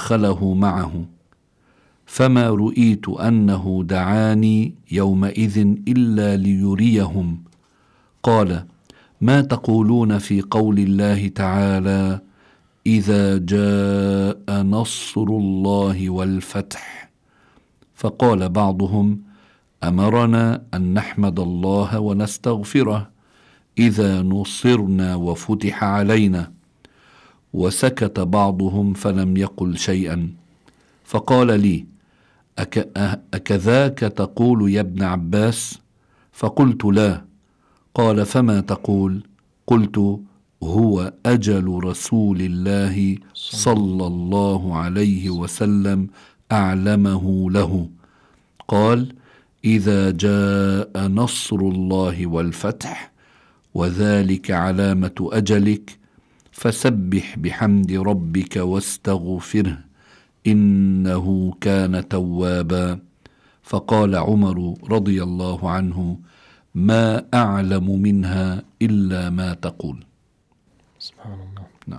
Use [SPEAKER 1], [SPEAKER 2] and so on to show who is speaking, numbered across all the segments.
[SPEAKER 1] فأدخله معه، فما رؤيت أنه دعاني يومئذ إلا ليريهم. قال: ما تقولون في قول الله تعالى: إذا جاء نصر الله والفتح؟ فقال بعضهم: أمرنا أن نحمد الله ونستغفره إذا نصرنا وفتح علينا. وسكت بعضهم فلم يقل شيئا، فقال لي: أكذاك تقول يا ابن عباس؟ فقلت: لا. قال: فما تقول؟ قلت: هو أجل رسول الله صلى الله عليه وسلم أعلمه له. قال: إذا جاء نصر الله والفتح وذلك علامة أجلك فسبح بحمد ربك واستغفره إنه كان توابا. فقال عمر رضي الله عنه: ما أعلم منها إلا ما تقول.
[SPEAKER 2] Subhanallah.
[SPEAKER 1] No.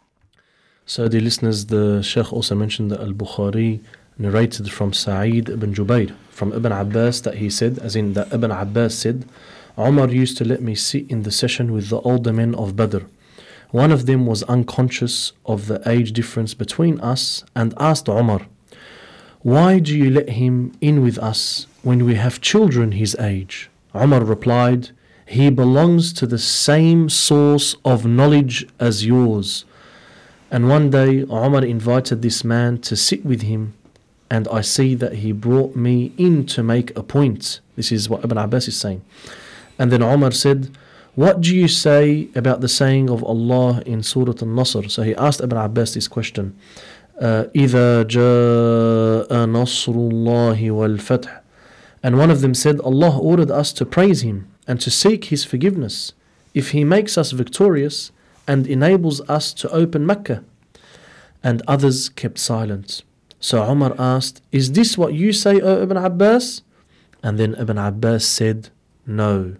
[SPEAKER 2] So dear listeners, the Shaykh also mentioned that Al-Bukhari narrated from Sa'id ibn Jubayr from Ibn Abbas that he said, as in that Ibn Abbas said, Umar used to let me sit in the session with the older men of Badr. One of them was unconscious of the age difference between us and asked Umar, why do you let him in with us when we have children his age? Umar replied, he belongs to the same source of knowledge as yours. And one day Umar invited this man to sit with him, and I see that he brought me in to make a point. This is what Ibn Abbas is saying. And then Umar said, what do you say about the saying of Allah in Surah Al-Nasr? So he asked Ibn Abbas this question. إِذَا جَاءَ نَصْرُ اللَّهِ وَالْفَتْحِ. And one of them said, Allah ordered us to praise Him and to seek His forgiveness if He makes us victorious and enables us to open Mecca. And others kept silent. So Umar asked, is this what you say, O Ibn Abbas? And then Ibn Abbas said, no.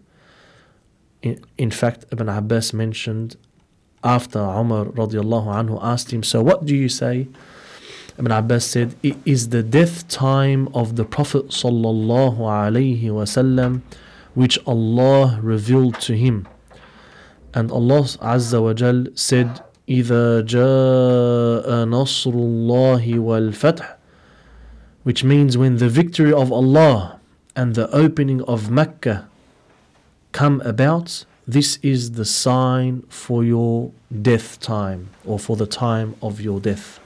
[SPEAKER 2] In fact, Ibn Abbas mentioned after Umar radiallahu anhu asked him, so what do you say? Ibn Abbas said, it is the death time of the Prophet sallallahu alaihi wasallam which Allah revealed to him. And Allah Azza wa Jal said, إِذَا جَاءَ نَصْرُ اللَّهِ وَالْفَتْحِ, which means when the victory of Allah and the opening of Mecca come about, this is the sign for your death time, or for the time of your death.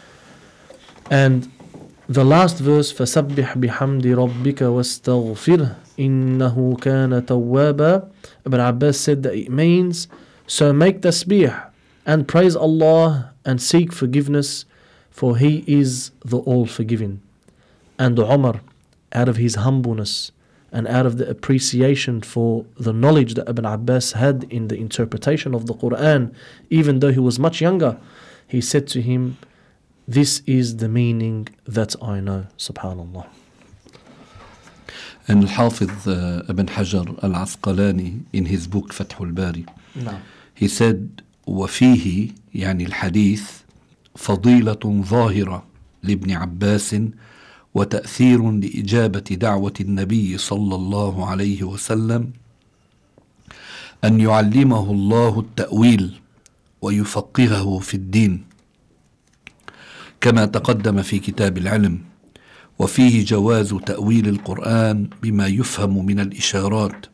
[SPEAKER 2] And the last verse, فَسَبِّحْ بِحَمْدِ رَبِّكَ وَاسْتَغْفِرْهِ إِنَّهُ كَانَ تَوَّابًا. Ibn Abbas said that it means, so make tasbih and praise Allah and seek forgiveness, for He is the all-forgiving. And Umar, out of his humbleness and out of the appreciation for the knowledge that Ibn Abbas had in the interpretation of the Quran, even though he was much younger, he said to him, this is the meaning that I know. Subhanallah.
[SPEAKER 1] And Al-Hafiz Ibn Hajar Al-Asqalani in his book Fath al-Bari, he said, وفيه يعني الحديث فضيلة ظاهرة لابن عباس وتأثير لإجابة دعوة النبي صلى الله عليه وسلم أن يعلمه الله التأويل ويفقهه في الدين كما تقدم في كتاب العلم. وفيه جواز تأويل القرآن بما يفهم من الإشارات،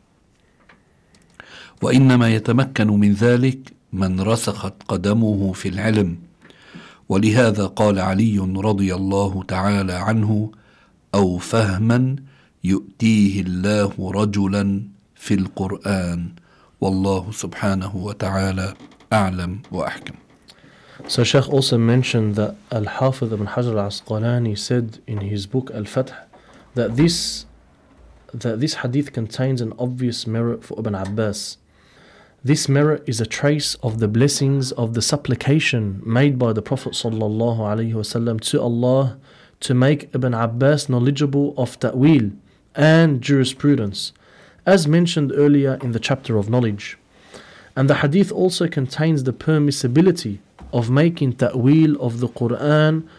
[SPEAKER 1] وإنما يتمكن من ذلك من رسخت قدمه في العلم. ولهذا قال علي رضي الله تعالى عنه: أو فهما يؤتيه الله رجلا في القرآن والله سبحانه وتعالى أعلم وأحكم.
[SPEAKER 2] So Shaykh also mentioned that Al-Hafiz ibn Hajar al-Asqalani said in his book Al-Fath that this hadith contains an obvious merit for Ibn Abbas. This merit is a trace of the blessings of the supplication made by the Prophet sallallahu alaihi wasallam to Allah to make Ibn Abbas knowledgeable of ta'wil and jurisprudence, as mentioned earlier in the chapter of knowledge. And the hadith also contains the permissibility of making ta'wil of the Quran